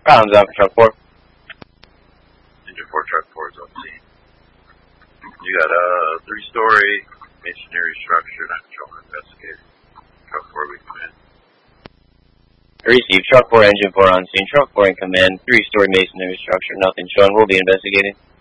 Problems out for truck 4. Engine 4, truck 4 is on scene. You got a 3-story masonry structure, not control investigated. Truck 4, we come in. Receive truck 4, engine 4 on scene. Truck 4 in command. 3-story masonry structure, nothing shown. We'll be investigating.